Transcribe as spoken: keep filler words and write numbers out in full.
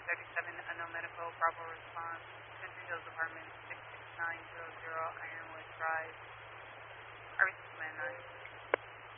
thirty-seven, unknown medical, Bravo response, Country Hills Apartment.